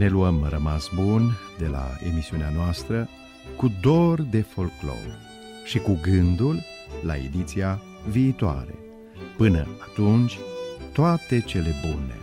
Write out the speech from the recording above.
Ne luăm rămas bun de la emisiunea noastră cu dor de folclor și cu gândul la ediția viitoare. Până atunci, toate cele bune!